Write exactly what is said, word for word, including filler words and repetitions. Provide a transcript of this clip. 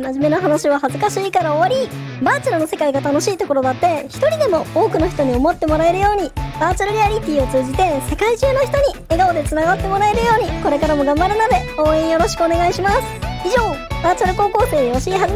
真面目な話は恥ずかしいから終わり。バーチャルの世界が楽しいところだって、一人でも多くの人に思ってもらえるように、バーチャルリアリティを通じて世界中の人に笑顔でつながってもらえるように、これからも頑張るので応援よろしくお願いします。以上、バーチャル高校生吉井はじめ